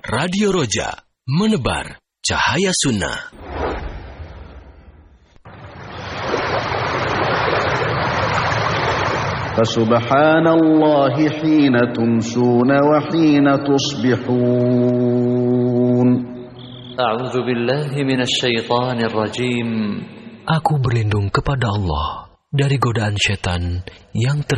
Radio Roja, menebar cahaya sunnah. Fasubhanallahi hina tumsuna wa hina tusbihun. A'udzu billahi minasy syaithanir rajim. Aku berlindung kepada Allah dari godaan setan yang